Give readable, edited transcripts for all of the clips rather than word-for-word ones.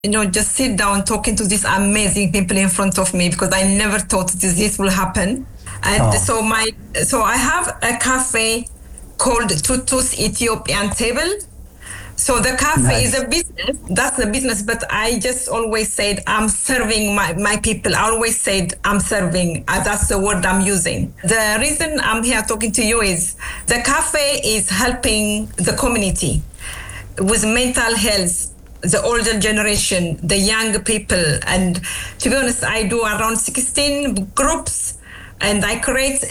just sit down talking to these amazing people in front of me because I never thought this will happen. And so I have a cafe called Tutu's Ethiopian Table. So the cafe is a business. That's the business. But I just always said, I'm serving my people. I always said, I'm serving. That's the word I'm using. The reason I'm here talking to you is the cafe is helping the community with mental health, the older generation, the young people. And to be honest, I do around 16 groups. And I create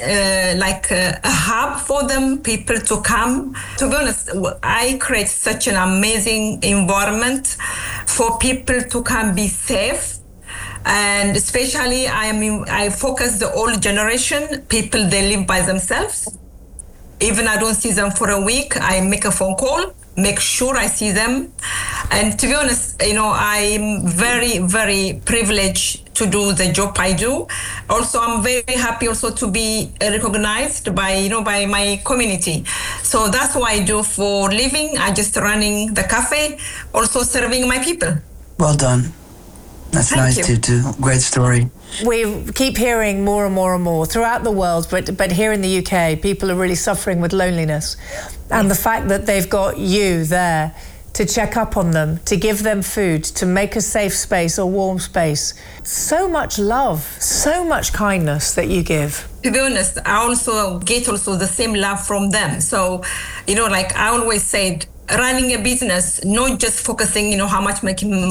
a hub for them, people to come. To be honest, I create such an amazing environment for people to come be safe. And especially I focus the old generation, people, they live by themselves. Even I don't see them for a week, I make a phone call, make sure I see them. And to be honest, I'm very, very privileged to do the job I do. Also, I'm very happy also to be recognized by my community. So that's what I do for living. I just running the cafe, also serving my people. Well done. That's Thank nice, you. Tutu. Great story. We keep hearing more and more and more throughout the world, but here in the UK, people are really suffering with loneliness. And the fact that they've got you there to check up on them, to give them food, to make a safe space, a warm space. So much love, so much kindness that you give. To be honest, I also get the same love from them. So, I always said, running a business, not just focusing, how much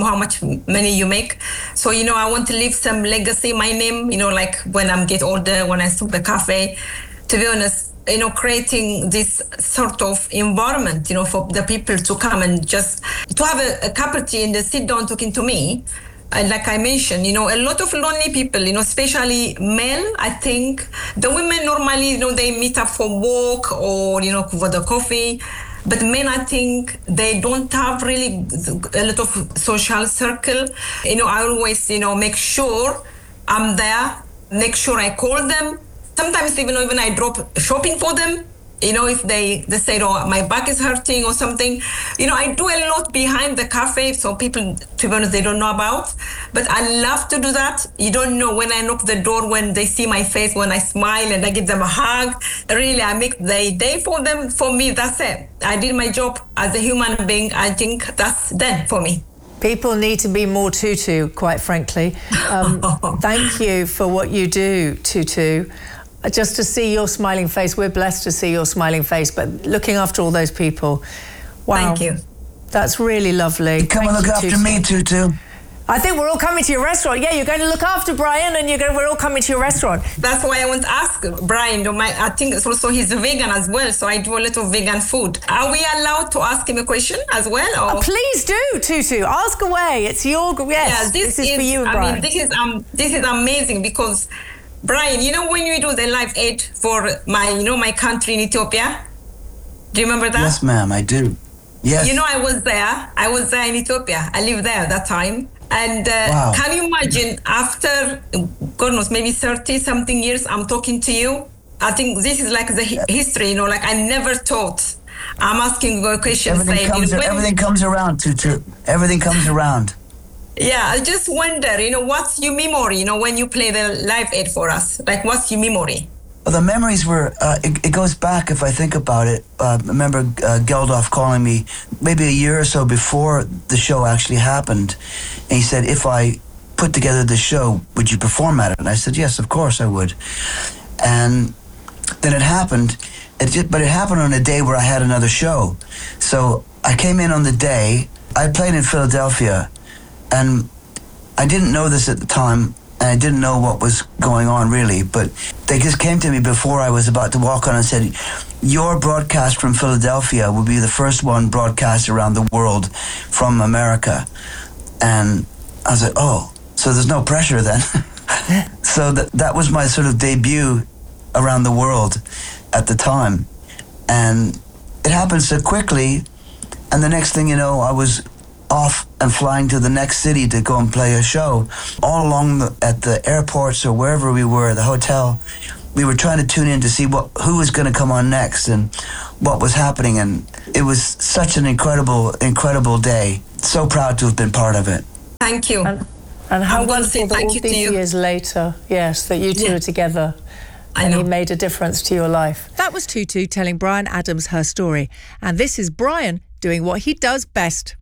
money you make. So, I want to leave some legacy, my name, when I get older, when I start the cafe. To be honest, creating this sort of environment, for the people to come and just to have a cup of tea and sit down talking to me. And like I mentioned, a lot of lonely people, especially male, I think. The women normally, they meet up for walk or, for the coffee. But men, I think they don't have really a lot of social circle. I always, make sure I'm there, make sure I call them. Sometimes even I drop shopping for them, if they say, my back is hurting or something. I do a lot behind the cafe, so people, to be honest, they don't know about. But I love to do that. You don't know when I knock the door, when they see my face, when I smile and I give them a hug. Really, I make the day for them. For me, that's it. I did my job as a human being. I think that's done for me. People need to be more Tutu, quite frankly. Thank you for what you do, Tutu. Just to see your smiling face, we're blessed to see your smiling face, but looking after all those people, wow. Thank you. That's really lovely. Come and look after me, Tutu. I think we're all coming to your restaurant. Yeah, you're going to look after Brian and we're all coming to your restaurant. That's why I want to ask Brian. I think it's also he's a vegan as well, so I do a little vegan food. Are we allowed to ask him a question as well? Or? Please do, Tutu. Ask away. It's your... Yes, yeah, this is for you and Brian. This is amazing because... Brian, when you do the Live Aid for my country in Ethiopia, do you remember that? Yes, ma'am, I do. Yes. I was there in Ethiopia. I lived there at that time. And wow. Can you imagine after, God knows, maybe 30 something years, I'm talking to you. I think this is like the history, I never thought. I'm asking you a question. Everything comes around, Tutu. Everything comes around. Yeah, I just wonder, what's your memory, when you play the Live Aid for us? Like, what's your memory? Well, the memories were, it goes back, if I think about it. I remember Geldof calling me maybe a year or so before the show actually happened. And he said, if I put together the show, would you perform at it? And I said, yes, of course I would. And then it happened. But it happened on a day where I had another show. So I came in on the day. I played in Philadelphia. And I didn't know this at the time, and I didn't know what was going on really, but they just came to me before I was about to walk on and said, your broadcast from Philadelphia will be the first one broadcast around the world from America. And I was like, oh, so there's no pressure then. So that was my sort of debut around the world at the time. And it happened so quickly, and the next thing you know, I was off and flying to the next city to go and play a show. All along at the airports or wherever we were, the hotel, we were trying to tune in to see who was going to come on next and what was happening. And it was such an incredible, incredible day. So proud to have been part of it. Thank you. And how I'm going to say wonderful that thank all you to these you. years later, yes, that you two are together. And he made a difference to your life. That was Tutu telling Bryan Adams her story. And this is Bryan doing what he does best.